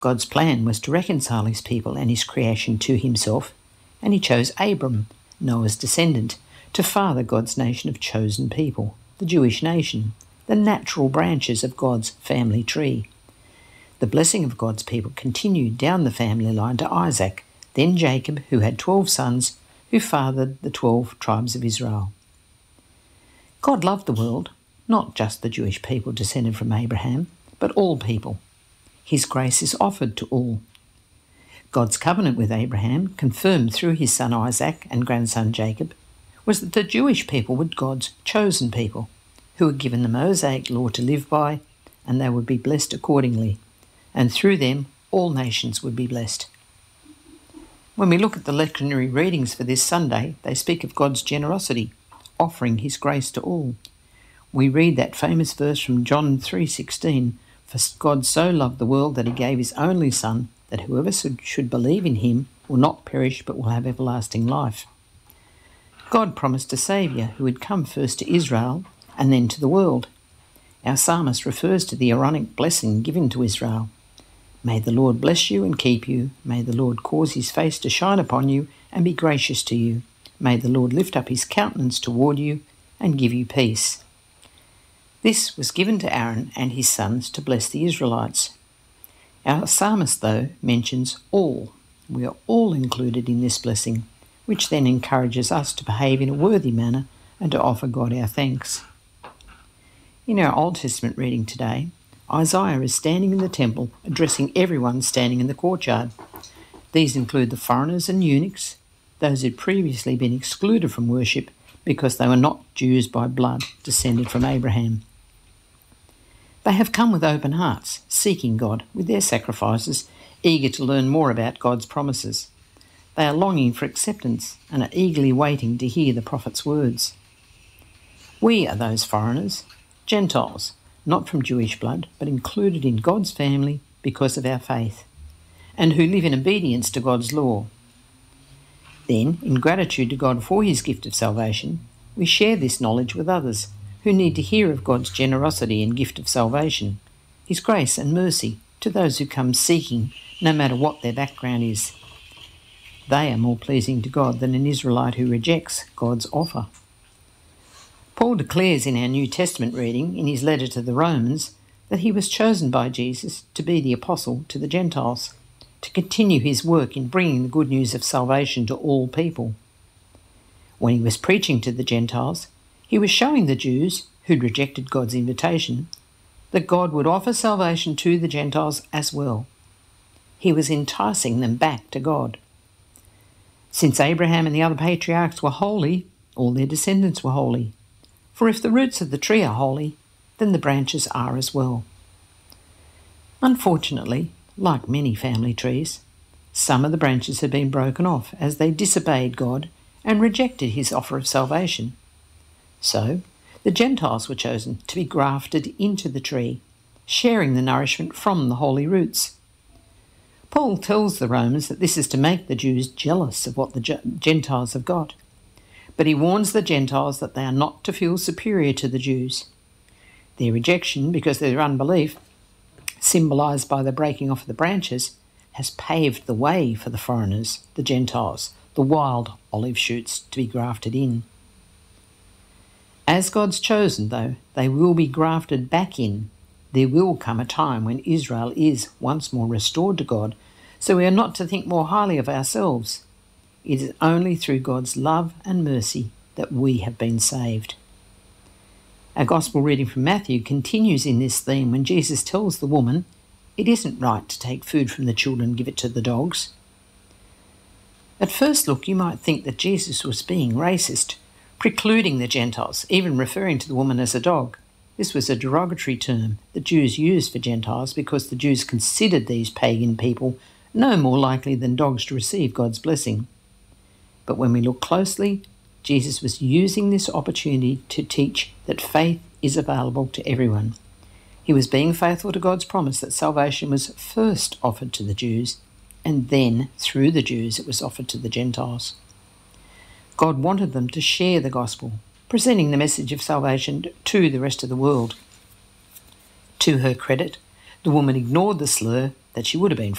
God's plan was to reconcile his people and his creation to himself, and he chose Abram, Noah's descendant, to father God's nation of chosen people, the Jewish nation, the natural branches of God's family tree. The blessing of God's people continued down the family line to Isaac, then Jacob, who had 12 sons, who fathered the 12 tribes of Israel. God loved the world, not just the Jewish people descended from Abraham, but all people. His grace is offered to all. God's covenant with Abraham, confirmed through his son Isaac and grandson Jacob, was that the Jewish people were God's chosen people, who were given the Mosaic law to live by, and they would be blessed accordingly, and through them all nations would be blessed. When we look at the lectionary readings for this Sunday, they speak of God's generosity, offering his grace to all. We read that famous verse from John 3:16, "For God so loved the world that he gave his only Son, that whoever should believe in him will not perish but will have everlasting life." God promised a Saviour who would come first to Israel and then to the world. Our psalmist refers to the Aaronic blessing given to Israel. "May the Lord bless you and keep you. May the Lord cause his face to shine upon you and be gracious to you. May the Lord lift up his countenance toward you and give you peace." This was given to Aaron and his sons to bless the Israelites. Our psalmist, though, mentions all. We are all included in this blessing, which then encourages us to behave in a worthy manner and to offer God our thanks. In our Old Testament reading today, Isaiah is standing in the temple, addressing everyone standing in the courtyard. These include the foreigners and eunuchs, those who had previously been excluded from worship because they were not Jews by blood descended from Abraham. They have come with open hearts, seeking God with their sacrifices, eager to learn more about God's promises. They are longing for acceptance and are eagerly waiting to hear the prophet's words. We are those foreigners, Gentiles, not from Jewish blood, but included in God's family because of our faith, and who live in obedience to God's law. Then, in gratitude to God for his gift of salvation, we share this knowledge with others who need to hear of God's generosity and gift of salvation, his grace and mercy to those who come seeking, no matter what their background is. They are more pleasing to God than an Israelite who rejects God's offer. Paul declares in our New Testament reading, in his letter to the Romans, that he was chosen by Jesus to be the apostle to the Gentiles, to continue his work in bringing the good news of salvation to all people. When he was preaching to the Gentiles, he was showing the Jews, who'd rejected God's invitation, that God would offer salvation to the Gentiles as well. He was enticing them back to God. Since Abraham and the other patriarchs were holy, all their descendants were holy. For if the roots of the tree are holy, then the branches are as well. Unfortunately, like many family trees, some of the branches have been broken off as they disobeyed God and rejected his offer of salvation. So, the Gentiles were chosen to be grafted into the tree, sharing the nourishment from the holy roots. Paul tells the Romans that this is to make the Jews jealous of what the Gentiles have got. But he warns the Gentiles that they are not to feel superior to the Jews. Their rejection, because of their unbelief, symbolised by the breaking off of the branches, has paved the way for the foreigners, the Gentiles, the wild olive shoots to be grafted in. As God's chosen, though, they will be grafted back in. There will come a time when Israel is once more restored to God, so we are not to think more highly of ourselves. It is only through God's love and mercy that we have been saved. Our Gospel reading from Matthew continues in this theme when Jesus tells the woman, "It isn't right to take food from the children and give it to the dogs." At first look, you might think that Jesus was being racist, precluding the Gentiles, even referring to the woman as a dog. This was a derogatory term the Jews used for Gentiles because the Jews considered these pagan people no more likely than dogs to receive God's blessing. But when we look closely, Jesus was using this opportunity to teach that faith is available to everyone. He was being faithful to God's promise that salvation was first offered to the Jews, and then, through the Jews, it was offered to the Gentiles. God wanted them to share the gospel, presenting the message of salvation to the rest of the world. To her credit, the woman ignored the slur that she would have been